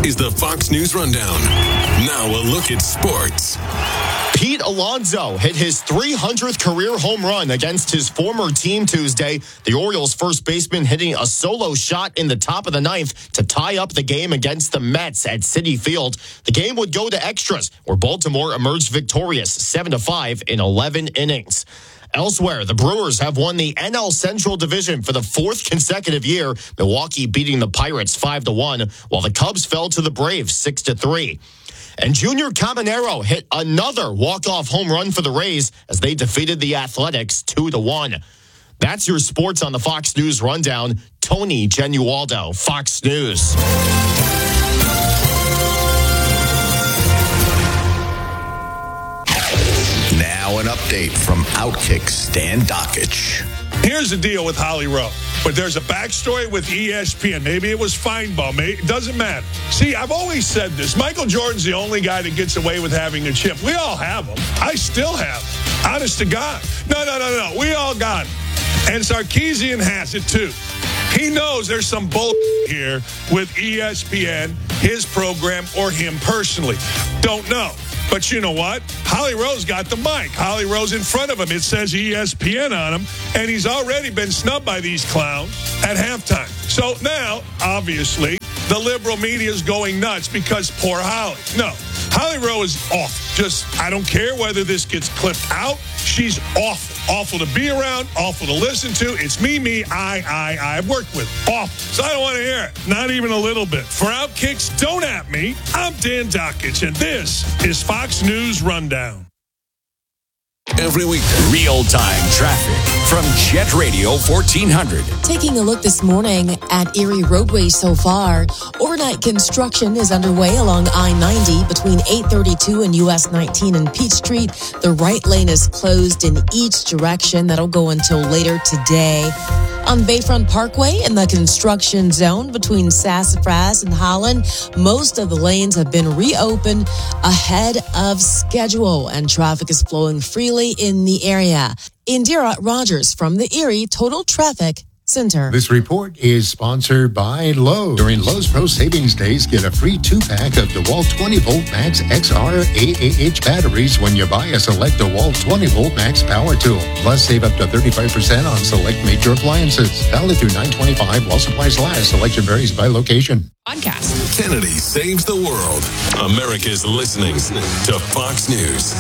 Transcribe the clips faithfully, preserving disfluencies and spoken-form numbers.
is the Fox News Rundown. Now a look at sports. Pete Alonso hit his three hundredth career home run against his former team Tuesday. The Orioles first baseman hitting a solo shot in the top of the ninth to tie up the game against the Mets at Citi Field. The game would go to extras, where Baltimore emerged victorious seven to five in eleven innings. Elsewhere, the Brewers have won the N L Central Division for the fourth consecutive year, Milwaukee beating the Pirates five to one, while the Cubs fell to the Braves six to three. And Junior Caminero hit another walk-off home run for the Rays as they defeated the Athletics two to one. That's your sports on the Fox News Rundown. Tony Genualdo, Fox News. Now an update from Outkick Stan Dockich. Here's the deal with Holly Rowe. But there's a backstory with E S P N. Maybe it was Feinbaum. Maybe, it doesn't matter. See, I've always said this. Michael Jordan's the only guy that gets away with having a chip. We all have them. I still have them. Honest to God. No, no, no, no. We all got them. And Sarkisian has it too. He knows there's some bull here with E S P N, his program, or him personally. Don't know. But you know what? Holly Rowe's got the mic. Holly Rowe's in front of him. It says E S P N on him. And he's already been snubbed by these clowns at halftime. So now, obviously, the liberal media is going nuts because poor Holly. No, Holly Rowe is awful. Just, I don't care whether this gets clipped out. She's awful. Awful to be around. Awful to listen to. It's me, me, I, I, I've worked with. Awful. So I don't want to hear it. Not even a little bit. For Outkicks, don't at me. I'm Dan Dockich, and this is Fox News Rundown. Every week, real-time traffic from Jet Radio fourteen hundred. Taking a look this morning at Erie roadway so far, overnight construction is underway along I ninety between eight thirty-two and U S nineteen and Peachtree. The right lane is closed in each direction. That'll go until later today. On Bayfront Parkway in the construction zone between Sassafras and Holland, most of the lanes have been reopened ahead of schedule, and traffic is flowing freely in the area. Indira Rogers from the Erie Total Traffic Center. This report is sponsored by Lowe's. During Lowe's Pro Savings Days, get a free two-pack of DeWalt twenty volt Max X R A A H batteries when you buy a select DeWalt twenty volt Max power tool. Plus, save up to thirty-five percent on select major appliances. Valid through nine twenty-five while supplies last. Selection varies by location. Podcast. Kennedy saves the world. America's listening to Fox News.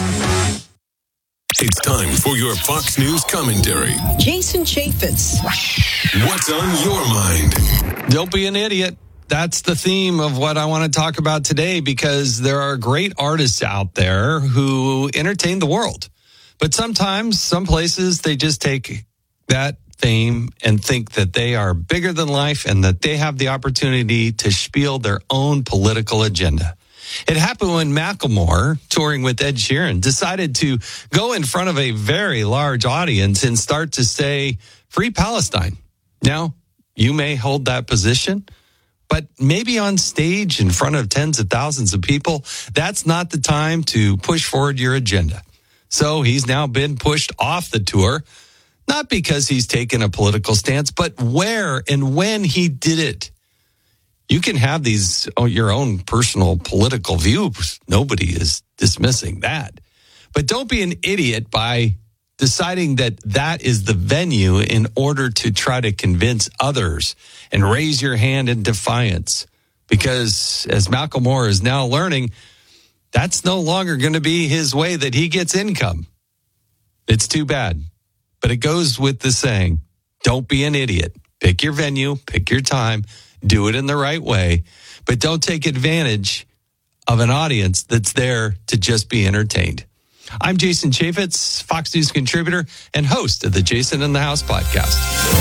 It's time for your Fox News commentary. Jason Chaffetz. What's on your mind? Don't be an idiot. That's the theme of what I want to talk about today, because there are great artists out there who entertain the world. But sometimes, some places, they just take that fame and think that they are bigger than life and that they have the opportunity to spiel their own political agenda. It happened when Macklemore, touring with Ed Sheeran, decided to go in front of a very large audience and start to say, "Free Palestine." Now, you may hold that position, but maybe on stage in front of tens of thousands of people, that's not the time to push forward your agenda. So he's now been pushed off the tour, not because he's taken a political stance, but where and when he did it. You can have these, oh, your own personal political views. Nobody is dismissing that. But don't be an idiot by deciding that that is the venue in order to try to convince others and raise your hand in defiance. Because as Macklemore is now learning, that's no longer going to be his way that he gets income. It's too bad. But it goes with the saying, don't be an idiot. Pick your venue, pick your time. Do it in the right way, but don't take advantage of an audience that's there to just be entertained. I'm Jason Chaffetz, Fox News contributor and host of the Jason in the House podcast.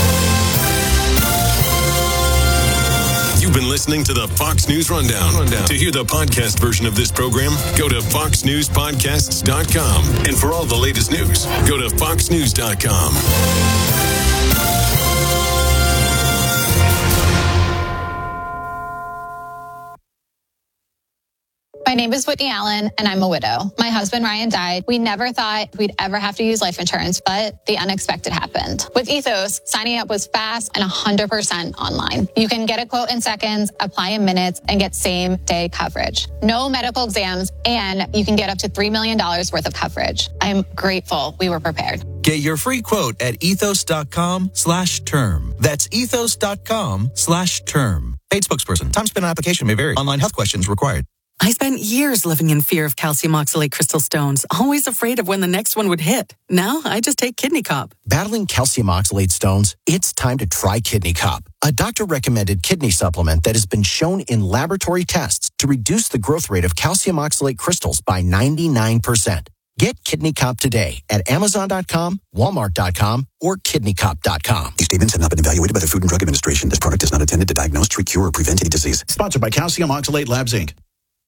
You've been listening to the Fox News Rundown. Rundown. To hear the podcast version of this program, go to fox news podcasts dot com. And for all the latest news, go to fox news dot com. My name is Whitney Allen, and I'm a widow. My husband, Ryan, died. We never thought we'd ever have to use life insurance, but the unexpected happened. With Ethos, signing up was fast and one hundred percent online. You can get a quote in seconds, apply in minutes, and get same-day coverage. No medical exams, and you can get up to three million dollars worth of coverage. I am grateful we were prepared. Get your free quote at ethos.com slash term. That's ethos.com slash term. Paid spokesperson. Time spent on application may vary. Online health questions required. I spent years living in fear of calcium oxalate crystal stones, always afraid of when the next one would hit. Now, I just take Kidney Cop. Battling calcium oxalate stones? It's time to try Kidney Cop, a doctor-recommended kidney supplement that has been shown in laboratory tests to reduce the growth rate of calcium oxalate crystals by ninety-nine percent. Get Kidney Cop today at amazon dot com, walmart dot com, or kidney cop dot com. These statements have not been evaluated by the Food and Drug Administration. This product is not intended to diagnose, treat, cure, or prevent any disease. Sponsored by Calcium Oxalate Labs, Incorporated.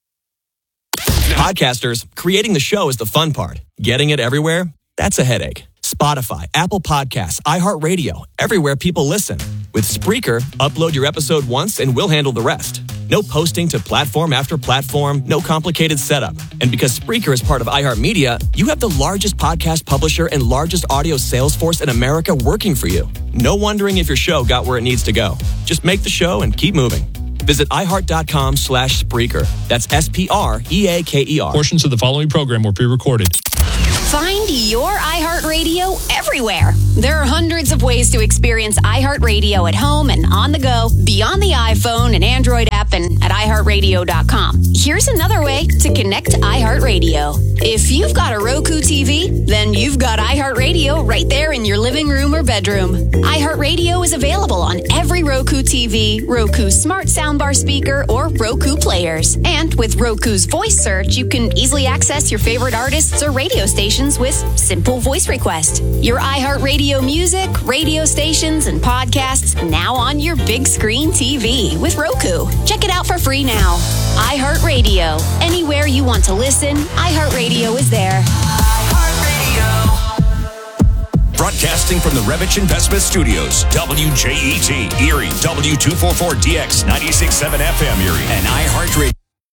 Podcasters, creating the show is the fun part. Getting it everywhere? That's a headache. Spotify, Apple Podcasts, iHeartRadio, everywhere people listen. With Spreaker, upload your episode once and we'll handle the rest. No posting to platform after platform, no complicated setup. And because Spreaker is part of iHeartMedia, you have the largest podcast publisher and largest audio sales force in America working for you. No wondering if your show got where it needs to go. Just make the show and keep moving. Visit iHeart.com slash Spreaker. That's S P R E A K E R. Portions of the following program were pre-recorded. Find your iHeartRadio everywhere. There are hundreds of ways to experience iHeartRadio at home and on the go, beyond the iPhone and Android app and at i heart radio dot com. Here's another way to connect to iHeartRadio. If you've got a Roku T V, then you've got iHeartRadio right there in your living room or bedroom. iHeartRadio is available on every Roku T V, Roku Smart Soundbar speaker, or Roku players. And with Roku's voice search, you can easily access your favorite artists or radio stations with simple voice request. Your iHeartRadio music, radio stations, and podcasts now on your big screen T V with Roku. Check it out for free now. iHeartRadio. Anywhere you want to listen, iHeartRadio is there. Broadcasting from the Revich Investment Studios, W J E T, Erie, W two forty-four D X, ninety-six point seven F M Erie, and iHeartRadio.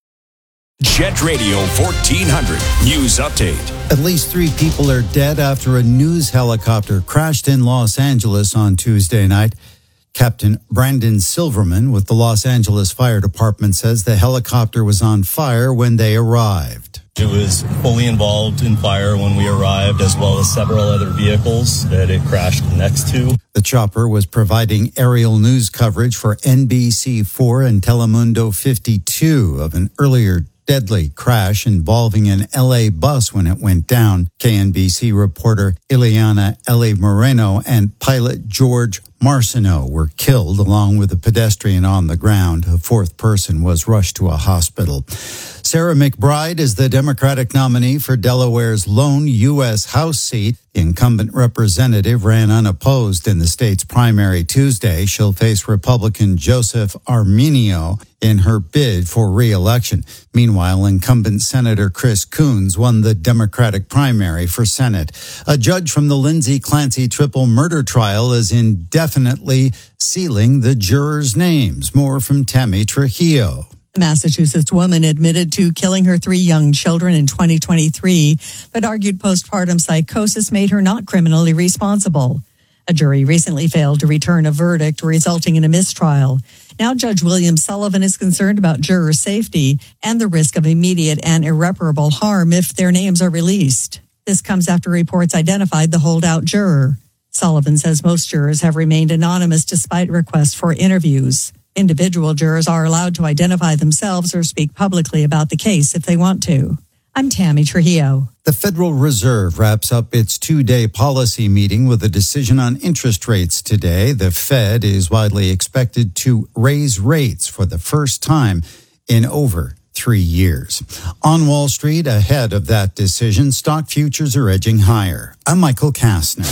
Jet Radio fourteen hundred News Update. At least three people are dead after a news helicopter crashed in Los Angeles on Tuesday night. Captain Brandon Silverman with the Los Angeles Fire Department says the helicopter was on fire when they arrived. It was fully involved in fire when we arrived, as well as several other vehicles that it crashed next to. The chopper was providing aerial news coverage for N B C four and Telemundo fifty-two of an earlier deadly crash involving an L A bus when it went down. K N B C reporter Ileana Eli Moreno and pilot George Marciano were killed along with a pedestrian on the ground. A fourth person was rushed to a hospital. Sarah McBride is the Democratic nominee for Delaware's lone U S House seat. The incumbent representative ran unopposed in the state's primary Tuesday. She'll face Republican Joseph Arminio in her bid for re-election. Meanwhile, incumbent Senator Chris Coons won the Democratic primary for Senate. A judge from the Lindsay Clancy triple murder trial is indefinitely sealing the jurors' names. More from Tammy Trujillo. A Massachusetts woman admitted to killing her three young children in twenty twenty-three, but argued postpartum psychosis made her not criminally responsible. A jury recently failed to return a verdict, resulting in a mistrial. Now Judge William Sullivan is concerned about juror safety and the risk of immediate and irreparable harm if their names are released. This comes after reports identified the holdout juror. Sullivan says most jurors have remained anonymous despite requests for interviews. Individual jurors are allowed to identify themselves or speak publicly about the case if they want to. I'm Tammy Trujillo. The Federal Reserve wraps up its two-day policy meeting with a decision on interest rates today. The Fed is widely expected to raise rates for the first time in over three years. On Wall Street, ahead of that decision, stock futures are edging higher. I'm Michael Kastner.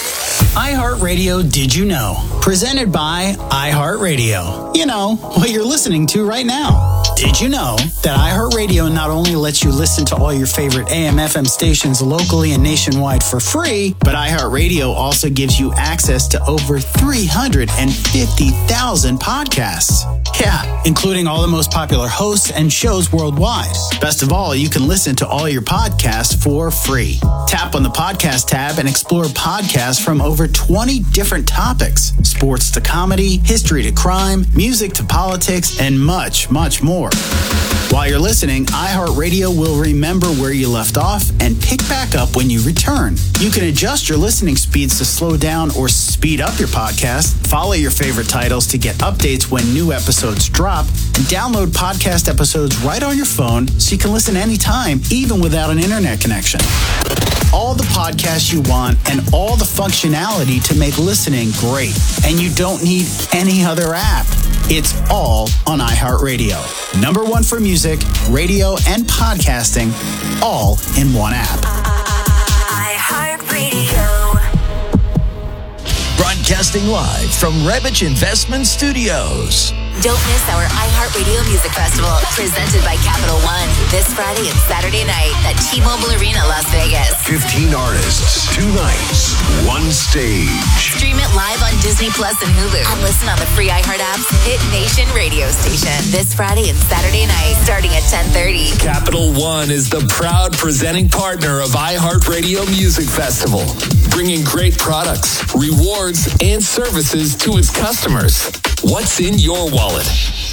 iHeartRadio Did You Know? Presented by iHeartRadio. You know, what you're listening to right now. Did you know that iHeartRadio not only lets you listen to all your favorite A M F M stations locally and nationwide for free, but iHeartRadio also gives you access to over three hundred fifty thousand podcasts. Yeah, including all the most popular hosts and shows worldwide. Best of all, you can listen to all your podcasts for free. Tap on the podcast tab and explore podcasts from over twenty different topics. Sports to comedy, history to crime, music to politics, and much, much more. While you're listening, iHeartRadio will remember where you left off and pick back up when you return. You can adjust your listening speeds to slow down or speed up your podcast, follow your favorite titles to get updates when new episodes drop, and download podcast episodes right on your phone so you can listen anytime, even without an internet connection. All the podcasts you want and all the functionality to make listening great. And you don't need any other app. It's all on iHeartRadio. Number one for music, radio, and podcasting, all in one app. iHeartRadio. Broadcasting live from Revich Investment Studios. Don't miss our iHeartRadio Music Festival, presented by Capital One, this Friday and Saturday night at T-Mobile Arena, Las Vegas. fifteen artists, two nights, one stage. Stream it live on Disney Plus and Hulu, and listen on the free iHeart app's Hit Nation radio station this Friday and Saturday night, starting at ten thirty. Capital One is the proud presenting partner of iHeartRadio Music Festival, bringing great products, rewards, and services to its customers. What's in your wallet?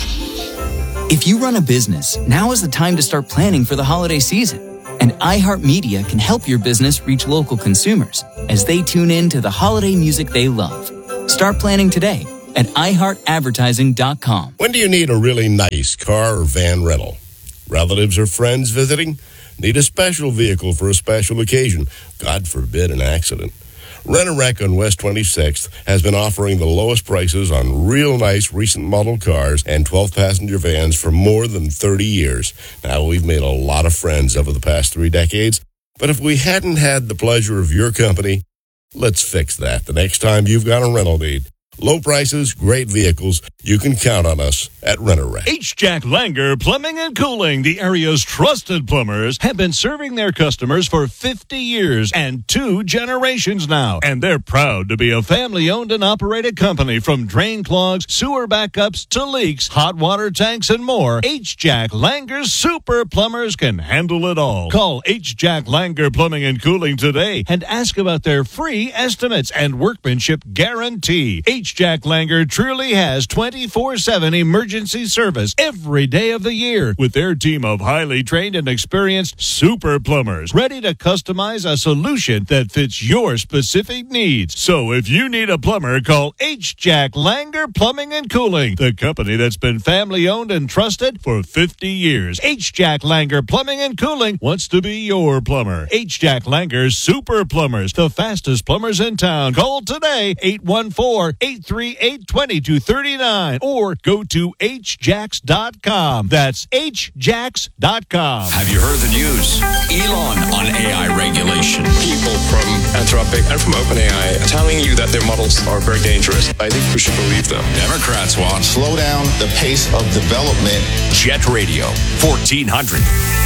If you run a business, now is the time to start planning for the holiday season. And iHeartMedia can help your business reach local consumers as they tune in to the holiday music they love. Start planning today at i heart advertising dot com. When do you need a really nice car or van rental? Relatives or friends visiting? Need a special vehicle for a special occasion? God forbid an accident. Rent-A-Wreck on West twenty-sixth has been offering the lowest prices on real nice recent model cars and twelve passenger vans for more than thirty years. Now, we've made a lot of friends over the past three decades, but if we hadn't had the pleasure of your company, let's fix that the next time you've got a rental need. Low prices, great vehicles. You can count on us at Rent-A-Wreck. H. Jack Langer Plumbing and Cooling, the area's trusted plumbers, have been serving their customers for fifty years and two generations now. And they're proud to be a family-owned and operated company. From drain clogs, sewer backups, to leaks, hot water tanks, and more, H. Jack Langer's super plumbers can handle it all. Call H. Jack Langer Plumbing and Cooling today and ask about their free estimates and workmanship guarantee. H. Jack Langer truly has twenty-four seven emergency service every day of the year with their team of highly trained and experienced super plumbers ready to customize a solution that fits your specific needs. So if you need a plumber, call H. Jack Langer Plumbing and Cooling, the company that's been family owned and trusted for fifty years. H. Jack Langer Plumbing and Cooling wants to be your plumber. H. Jack Langer Super Plumbers, the fastest plumbers in town. Call today, eight one four, eight three eight, two two three nine, or go to h jacks dot com. That's h jacks dot com. Have you heard the news? Elon on A I regulation. People from Anthropic and from OpenAI are telling you that their models are very dangerous. I think we should believe them. Democrats want slow down the pace of development. Jet Radio, fourteen hundred.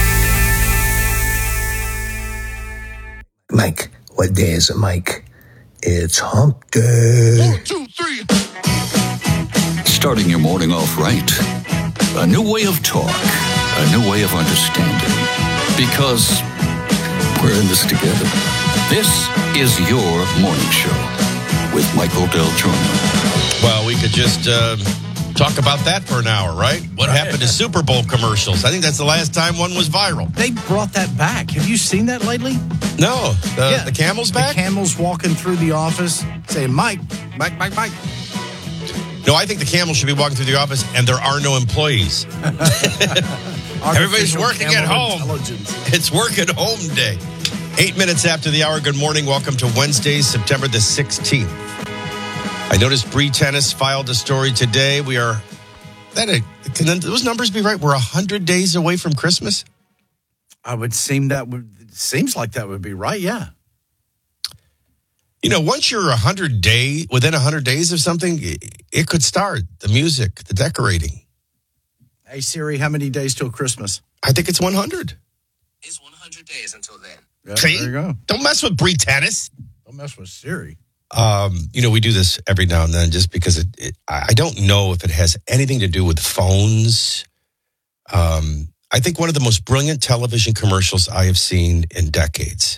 Mike, what day is it, Mike? It's hump day. One, two, three. Starting your morning off right. A new way of talk. A new way of understanding. Because we're in this together. This is your morning show with Michael Del Giorno. Well, we could just uh, talk about that for an hour, right? What right. happened to Super Bowl commercials? I think that's the last time one was viral. They brought that back. Have you seen that lately? No. The, yeah. the camel's back? The camel's walking through the office saying, Mike, Mike, Mike, Mike. No, I think the camel should be walking through the office and there are no employees. Everybody's working at home. It's work at home day. Eight minutes after the hour. Good morning. Welcome to Wednesday, September the sixteenth. I noticed Bree Tennis filed a story today. We are, that a, can those numbers be right? We're one hundred days away from Christmas? I would seem that would, it seems like that would be right, yeah. You know, once you're one hundred day, within one hundred days of something, it could start. The music, the decorating. Hey, Siri, how many days till Christmas? I think it's one hundred. It's one hundred days until then. Yeah, See? there you go. Don't mess with Bree Tennis. Don't mess with Siri. Um, you know, we do this every now and then just because it, it, I don't know if it has anything to do with phones. Um, I think one of the most brilliant television commercials I have seen in decades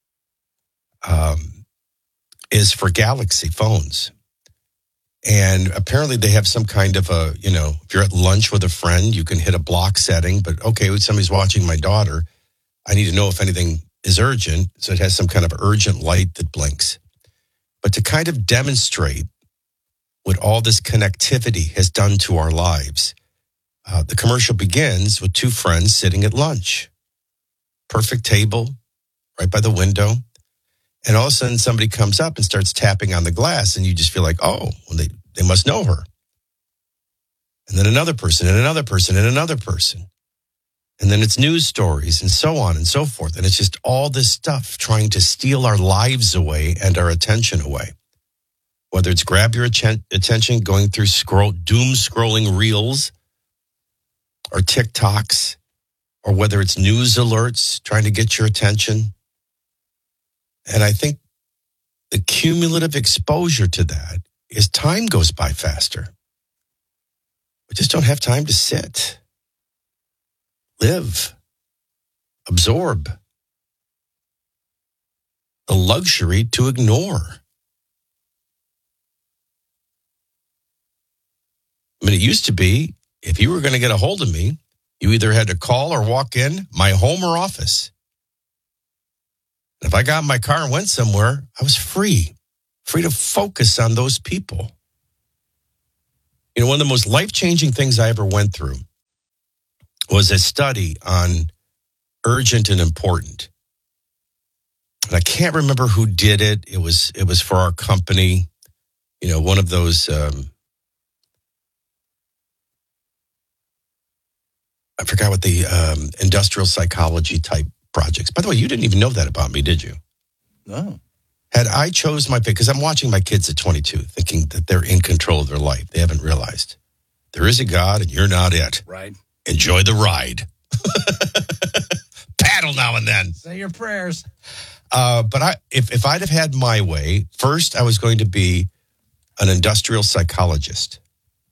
um, is for Galaxy phones. And apparently they have some kind of a, you know, if you're at lunch with a friend, you can hit a block setting. But okay, somebody's watching my daughter. I need to know if anything is urgent. So it has some kind of urgent light that blinks. But to kind of demonstrate what all this connectivity has done to our lives, uh, the commercial begins with two friends sitting at lunch. Perfect table, right by the window. And all of a sudden somebody comes up and starts tapping on the glass and you just feel like, oh, well, they, they must know her. And then another person and another person and another person. And then it's news stories and so on and so forth. And it's just all this stuff trying to steal our lives away and our attention away. Whether it's grab your atten- attention going through scroll, doom scrolling reels or TikToks, or whether it's news alerts trying to get your attention. And I think the cumulative exposure to that is time goes by faster. We just don't have time to sit, live, absorb, the luxury to ignore. I mean, it used to be, if you were going to get a hold of me, you either had to call or walk in my home or office. If I got in my car and went somewhere, I was free, free to focus on those people. You know, one of the most life-changing things I ever went through was a study on urgent and important. And I can't remember who did it. It was it was for our company, you know, one of those, um, I forgot what the um, industrial psychology type projects. By the way, you didn't even know that about me, did you? No. Had I chose my pick, because I'm watching my kids at twenty-two, thinking that they're in control of their life. They haven't realized there is a God and you're not it. Right. Enjoy the ride. Paddle now and then. Say your prayers. Uh, but I, if, if I'd have had my way, first I was going to be an industrial psychologist.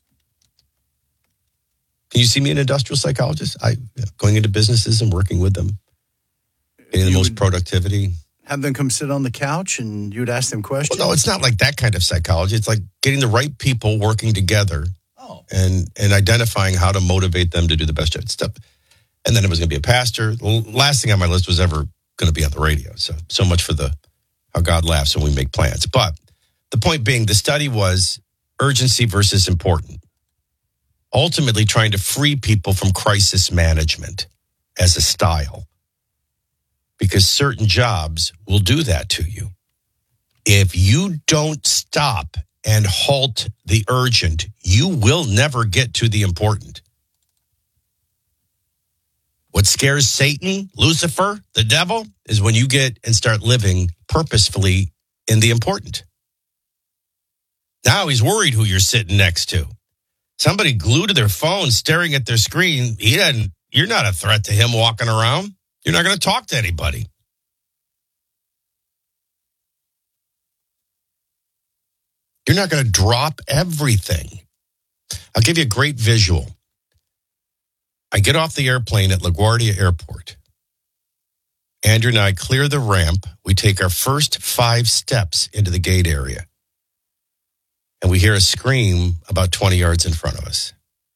Can you see me an industrial psychologist? I going into businesses and working with them, getting the most productivity. Have them come sit on the couch and you'd ask them questions? Well, no, it's not like that kind of psychology. It's like getting the right people working together oh. and, and identifying how to motivate them to do the best job stuff. And then it was going to be a pastor. The last thing on my list was ever going to be on the radio. So, so much for the how God laughs when we make plans. But the point being, the study was urgency versus important. Ultimately trying to free people from crisis management as a style. Because certain jobs will do that to you. If you don't stop and halt the urgent, you will never get to the important. What scares Satan, Lucifer, the devil, is when you get and start living purposefully in the important. Now he's worried who you're sitting next to. Somebody glued to their phone, staring at their screen, he doesn't, you're not a threat to him walking around. You're not going to talk to anybody. You're not going to drop everything. I'll give you a great visual. I get off the airplane at LaGuardia Airport. Andrew and I clear the ramp. We take our first five steps into the gate area. And we hear a scream about twenty yards in front of us.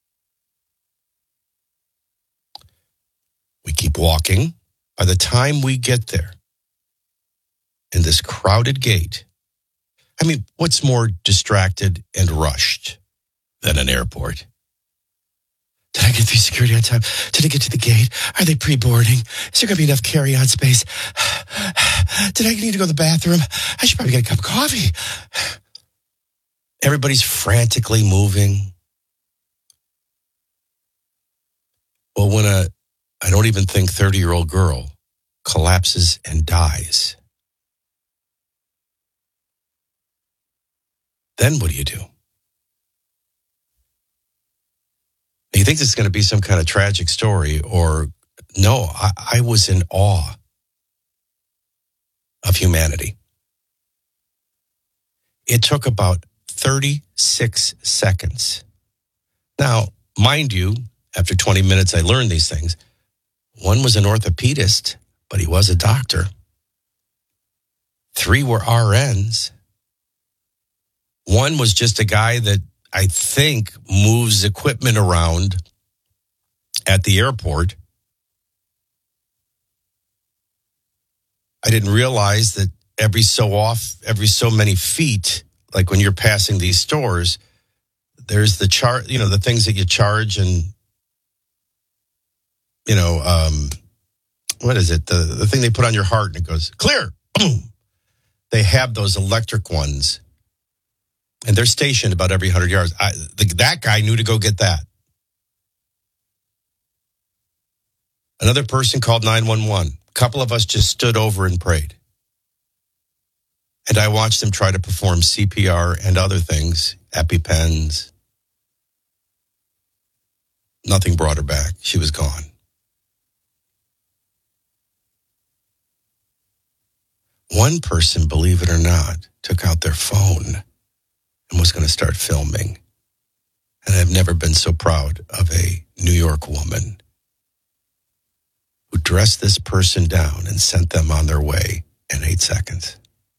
We keep walking. By the time we get there, in this crowded gate, I mean, what's more distracted and rushed than an airport? Did I get through security on time? Did I get to the gate? Are they pre-boarding? Is there going to be enough carry-on space? Did I need to go to the bathroom? I should probably get a cup of coffee. Everybody's frantically moving. Well, when a, I don't even think thirty-year-old girl collapses and dies, then what do you do? You think this is going to be some kind of tragic story, or no, I, I was in awe of humanity. It took about thirty-six seconds. Now, mind you, after twenty minutes, I learned these things. One was an orthopedist, but he was a doctor. Three were R Ns. One was just a guy that I think moves equipment around at the airport. I didn't realize that every so off, every so many feet, like when you're passing these stores, there's the char, you know, the things that you charge and, you know, um, what is it? The the thing they put on your heart and it goes clear. Boom. They have those electric ones, and they're stationed about every hundred yards. I, the, that guy knew to go get that. Another person called nine one one. A couple of us just stood over and prayed. And I watched them try to perform C P R and other things, EpiPens. Nothing brought her back. She was gone. One person, believe it or not, took out their phone and was going to start filming. And I've never been so proud of a New York woman who dressed this person down and sent them on their way in eight seconds.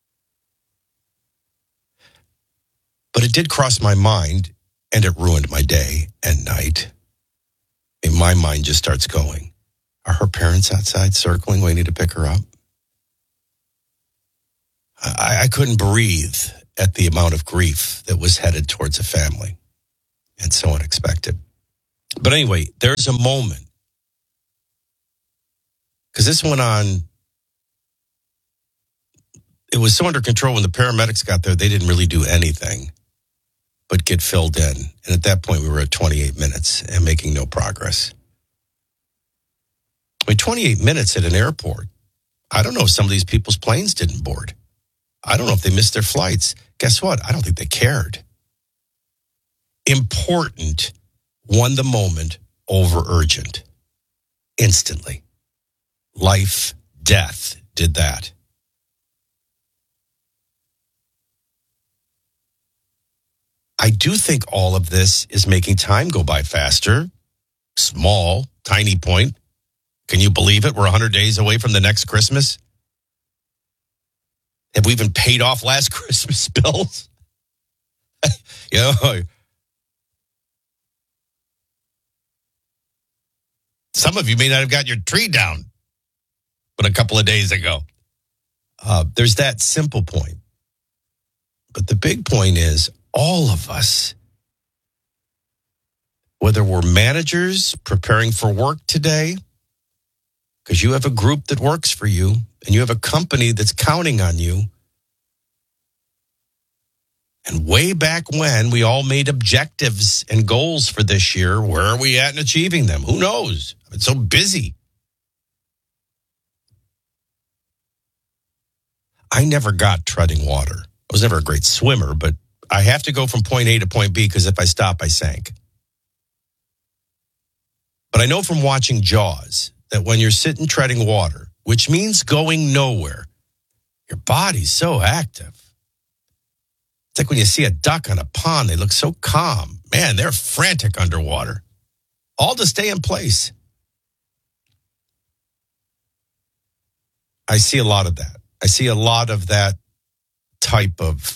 But it did cross my mind, and it ruined my day and night. I mean, my mind just starts going. Are her parents outside circling, waiting to pick her up? I, I couldn't breathe at the amount of grief that was headed towards a family, and so unexpected. But anyway, there's a moment, because this went on, it was so under control when the paramedics got there, they didn't really do anything but get filled in. And at that point, we were at twenty-eight minutes and making no progress. I mean, twenty-eight minutes at an airport. I don't know if some of these people's planes didn't board. I don't know if they missed their flights. Guess what? I don't think they cared. Important won the moment over urgent. Instantly. Life, death did that. I do think all of this is making time go by faster. Small, tiny point. Can you believe it? We're one hundred days away from the next Christmas. Have we even paid off last Christmas bills? you know, some of you may not have got your tree down but a couple of days ago. Uh, there's that simple point. But the big point is all of us, whether we're managers preparing for work today, because you have a group that works for you, and you have a company that's counting on you. And way back when, we all made objectives and goals for this year. Where are we at in achieving them? Who knows? I'm so busy. I never got treading water. I was never a great swimmer, but I have to go from point A to point B because if I stop, I sank. But I know from watching Jaws that when you're sitting treading water, which means going nowhere, your body's so active. It's like when you see a duck on a pond, they look so calm. Man, they're frantic underwater. All to stay in place. I see a lot of that. I see a lot of that type of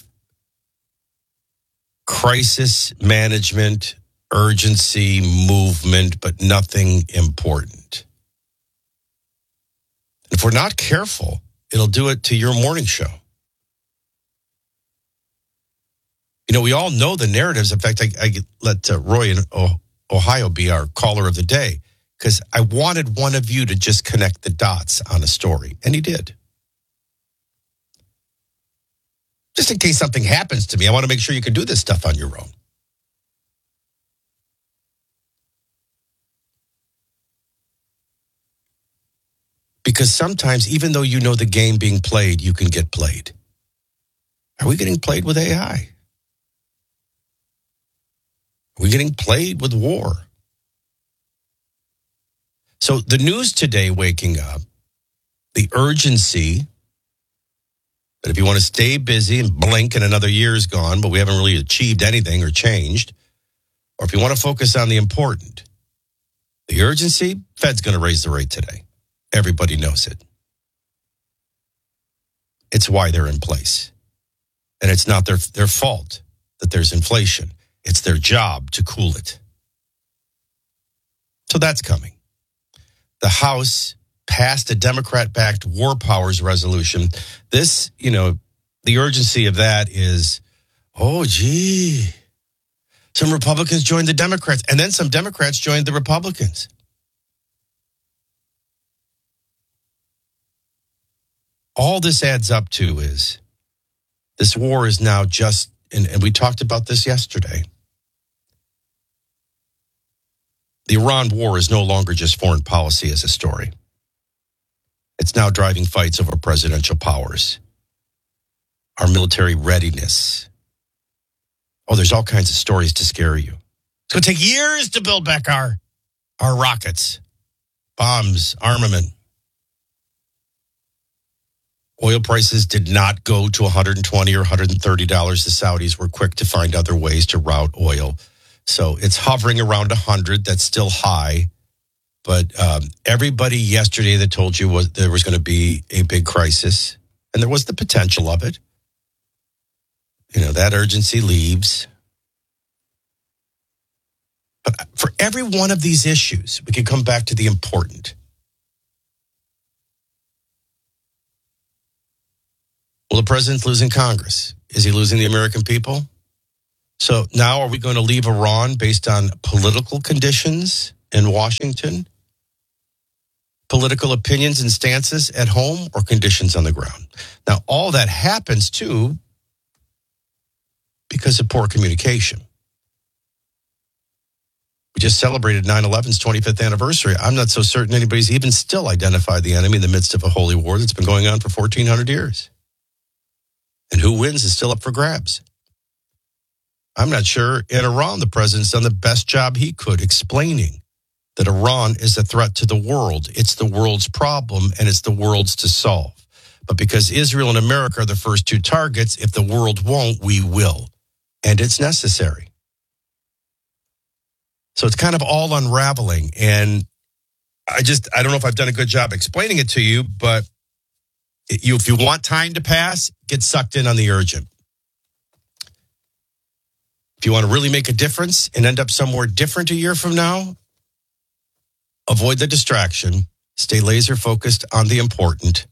crisis management, urgency, movement, but nothing important. If we're not careful, it'll do it to your morning show. You know, we all know the narratives. In fact, I, I let uh, Roy in Ohio be our caller of the day because I wanted one of you to just connect the dots on a story, and he did. Just in case something happens to me, I want to make sure you can do this stuff on your own. Because sometimes, even though you know the game being played, you can get played. Are we getting played with A I? Are we getting played with war? So the news today, waking up, the urgency that if you want to stay busy and blink and another year is gone, but we haven't really achieved anything or changed, or if you want to focus on the important, the urgency, Fed's going to raise the rate today. Everybody knows it. It's why they're in place. And it's not their, their fault that there's inflation. It's their job to cool it. So that's coming. The House passed a Democrat-backed War Powers resolution. This, you know, the urgency of that is, oh, gee, some Republicans joined the Democrats, and then some Democrats joined the Republicans. All this adds up to is this war is now just, and, and we talked about this yesterday, the Iran war is no longer just foreign policy as a story. It's now driving fights over presidential powers, our military readiness. Oh, there's all kinds of stories to scare you. It's going to take years to build back our, our rockets, bombs, armament. Oil prices did not go to one hundred twenty dollars or one hundred thirty dollars. The Saudis were quick to find other ways to route oil. So it's hovering around one hundred. That's still high. But um, everybody yesterday that told you was there was going to be a big crisis, and there was the potential of it. You know, that urgency leaves. But for every one of these issues, we can come back to the important. Well, the president's losing Congress. Is he losing the American people? So now are we going to leave Iran based on political conditions in Washington? Political opinions and stances at home, or conditions on the ground? Now, all that happens, too, because of poor communication. We just celebrated nine eleven's twenty-fifth anniversary. I'm not so certain anybody's even still identified the enemy in the midst of a holy war that's been going on for fourteen hundred years. And who wins is still up for grabs. I'm not sure in Iran the president's done the best job he could explaining that Iran is a threat to the world. It's the world's problem, and it's the world's to solve. But because Israel and America are the first two targets, if the world won't, we will. And it's necessary. So it's kind of all unraveling. And I just, I don't know if I've done a good job explaining it to you, but you, if you want time to pass, get sucked in on the urgent. If you want to really make a difference and end up somewhere different a year from now, avoid the distraction, stay laser focused on the important,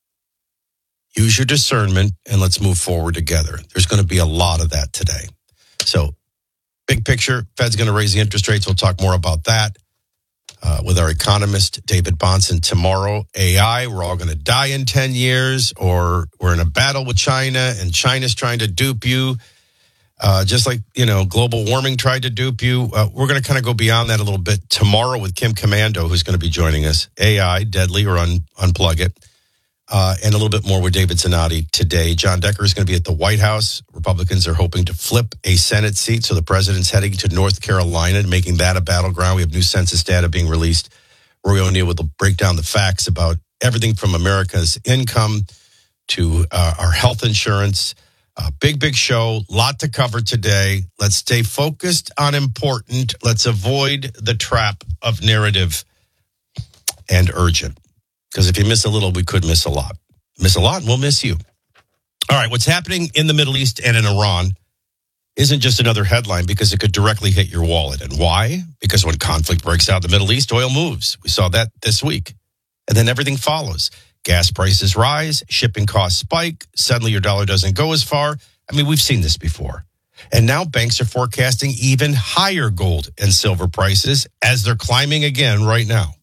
use your discernment, and let's move forward together. There's going to be a lot of that today. So, big picture, Fed's going to raise the interest rates. We'll talk more about that uh, with our economist, David Bahnsen, tomorrow. A I, we're all going to die in ten years, or we're in a battle with China, and China's trying to dupe you. Uh, just like, you know, global warming tried to dupe you. Uh, we're going to kind of go beyond that a little bit tomorrow with Kim Commando, who's going to be joining us. A I, deadly, or un- unplug it. Uh, and a little bit more with David Zanotti today. John Decker is going to be at the White House. Republicans are hoping to flip a Senate seat. So the president's heading to North Carolina, making that a battleground. We have new census data being released. Roy O'Neill will break down the facts about everything from America's income to uh, our health insurance. Uh, big, big show. Lot to cover today. Let's stay focused on important. Let's avoid the trap of narrative and urgent. Because if you miss a little, we could miss a lot. Miss a lot, and we'll miss you. All right, what's happening in the Middle East and in Iran isn't just another headline, because it could directly hit your wallet. And why? Because when conflict breaks out in the Middle East, oil moves. We saw that this week. And then everything follows. Gas prices rise, shipping costs spike, suddenly your dollar doesn't go as far. I mean, we've seen this before. And now banks are forecasting even higher gold and silver prices as they're climbing again right now.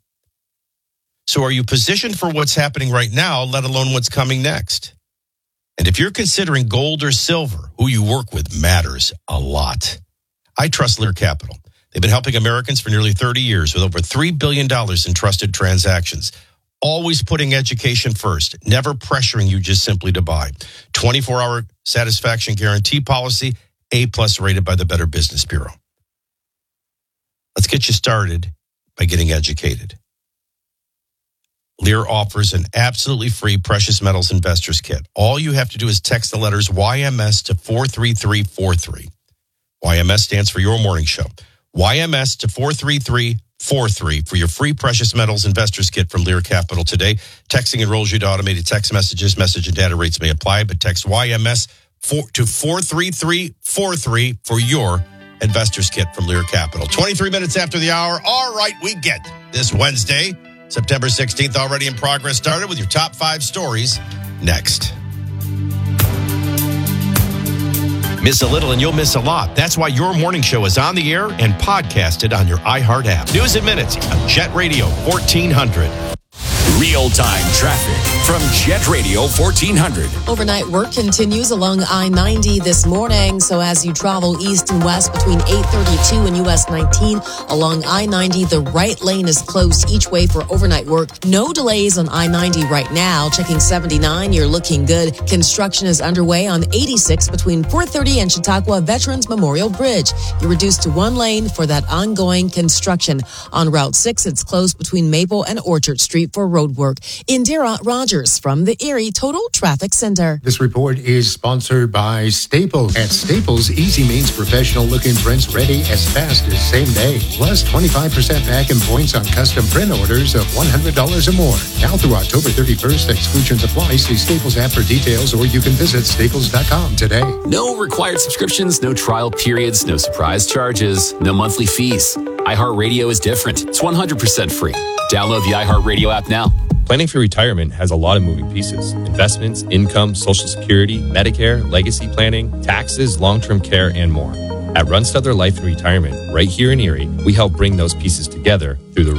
So are you positioned for what's happening right now, let alone what's coming next? And if you're considering gold or silver, who you work with matters a lot. I trust Lear Capital. They've been helping Americans for nearly thirty years with over three billion dollars in trusted transactions. Always putting education first, never pressuring you just simply to buy. twenty-four hour satisfaction guarantee policy, A-plus rated by the Better Business Bureau. Let's get you started by getting educated. Lear offers an absolutely free precious metals investors kit. All you have to do is text the letters Y M S to four three three four three. Y M S stands for Your Morning Show. Y M S to four three three four three for your free precious metals investors kit from Lear Capital today. Texting enrolls you to automated text messages. Message and data rates may apply, but text Y M S to four three three four three for your investors kit from Lear Capital. twenty-three minutes after the hour. All right, we get this Wednesday, September sixteenth, already in progress. Started with your top five stories next. Miss a little and you'll miss a lot. That's why Your Morning Show is on the air and podcasted on your iHeart app. News at Minutes on Jet Radio fourteen hundred. Real-time traffic from Jet Radio fourteen hundred. Overnight work continues along I ninety this morning. So as you travel east and west between eight thirty-two and U S nineteen along I ninety, the right lane is closed each way for overnight work. No delays on I ninety right now. Checking seventy-nine, you're looking good. Construction is underway on eighty-six between four thirty and Chautauqua Veterans Memorial Bridge. You're reduced to one lane for that ongoing construction. On Route six, it's closed between Maple and Orchard Street for road work. Indira Rogers from the Erie Total Traffic Center. This report is sponsored by Staples. At Staples, easy means professional-looking prints ready as fast as same day. Plus twenty-five percent back in points on custom print orders of one hundred dollars or more. Now through October thirty-first, exclusions apply. See Staples app for details, or you can visit staples dot com today. No required subscriptions, no trial periods, no surprise charges, no monthly fees. iHeartRadio is different. It's one hundred percent free. Download the iHeartRadio app now. Planning for retirement has a lot of moving pieces. Investments, income, Social Security, Medicare, legacy planning, taxes, long-term care, and more. At Runstuther Life and Retirement, right here in Erie, we help bring those pieces together through the